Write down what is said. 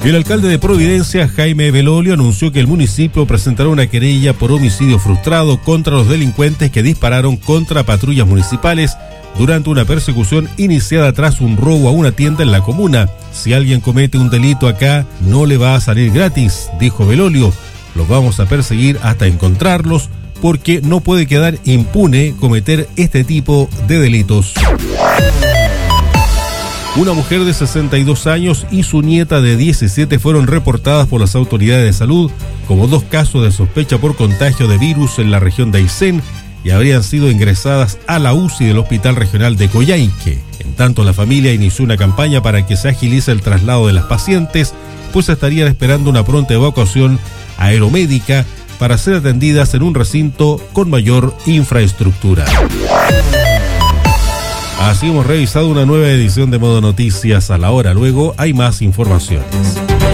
El alcalde de Providencia, Jaime Belolio, anunció que el municipio presentará una querella por homicidio frustrado contra los delincuentes que dispararon contra patrullas municipales durante una persecución iniciada tras un robo a una tienda en la comuna. Si alguien comete un delito acá, no le va a salir gratis, dijo Belolio. Los vamos a perseguir hasta encontrarlos, porque no puede quedar impune cometer este tipo de delitos. Una mujer de 62 años y su nieta de 17 fueron reportadas por las autoridades de salud como 2 casos de sospecha por contagio de virus en la región de Aysén y habrían sido ingresadas a la UCI del Hospital Regional de Coyhaique. En tanto, la familia inició una campaña para que se agilice el traslado de las pacientes, pues estarían esperando una pronta evacuación aeromédica para ser atendidas en un recinto con mayor infraestructura. Así hemos revisado una nueva edición de Modo Noticias a la hora. Luego hay más informaciones.